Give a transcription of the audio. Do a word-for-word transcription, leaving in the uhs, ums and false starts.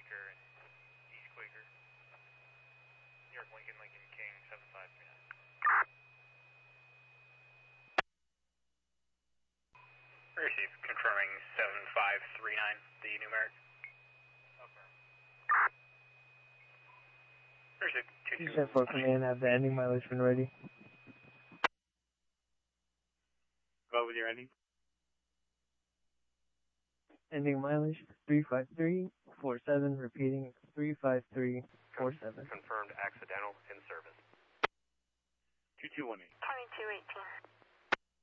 Quaker and East Quaker. New York Lincoln, Lincoln King, seven five three nine. Receive, confirming seven five three nine, the numeric. Affirm. Receive, two two. ten four command, have the ending mileage when ready. Go with your ending. Ending mileage, three five three four seven, repeating, three five three four seven. Confirmed accidental in service. two two one eight. twenty-two eighteen.